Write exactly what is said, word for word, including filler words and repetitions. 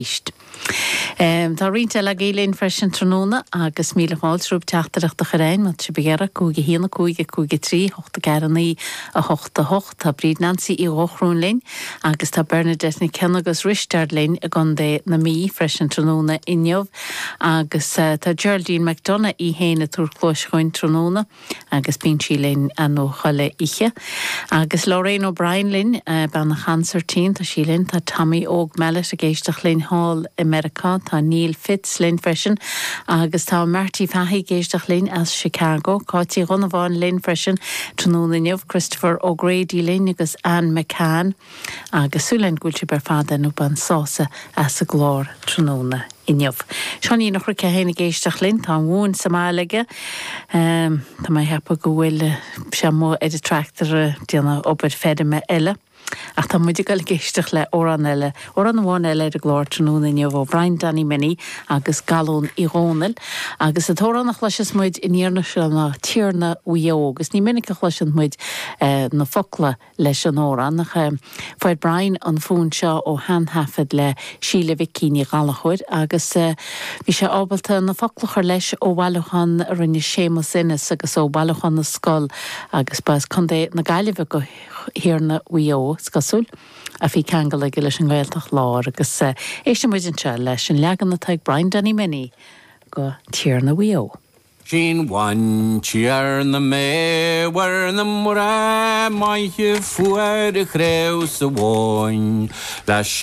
Ist. Um, tá rínta le gélén freisin tróna agus míle fáilsrúb teachtarach de choréin mat se begéra cúige hína cúige cúige trí hochta garaní a hochta hocht tá bríd Nancy í rochrún linn agus tá Bernadette ní Kennagus Richard linn a gondé na mí freisin tróna inniuh agus uh, tá Geraldine McDonough í héna túrclós chuin tróna agus bín sí linn an ó cholle ihe agus Lorraine O'Brien linn uh, ban Hansertín tá sí linn tá Tommy Óg Mellet a géisteach linn Hall America tá Neil Fitz linn freisin agus tá Marty Fahy géisteach linn as Chicago cátí runahán linn freisin tróna inniuh Christopher O'Grady linn agus Anne McCann agus súlen gúilte ber fada nó ban sása as a glór tróna inniuh. Sean í nach rucha héna géisteach linn tá mún samáige um, tá mai hepa go bhfuil se mó ed a tractor díana obair fede me eile ach tá muidir gal géisteach le óran eile óran bháin eile a glór tróna inniuh ó Brian Danny Minnie agus galún i Rónal agus a thórannach leis is muid iníarna se na tíorna uío agus ní minic a chluis an muid uh, na focla leis an óran nach uh, fáid Brian an fún seo ó hanhafad le síle vicíní galachúid agus uh, bhí sé ábalta na foclachar leis ó bhailechan rinne sémas inas agus ó bhailechan na scoil agus bás chundé na gaiileh go hiarna uío scasúil a bhí ceangal ag leis an ghailteach lár agus uh, éiste muidin se leis an legan na teag Brian Danny Minnie go tíorna uío. Jean one cheer na me war na mura mai fuair a creus a wine.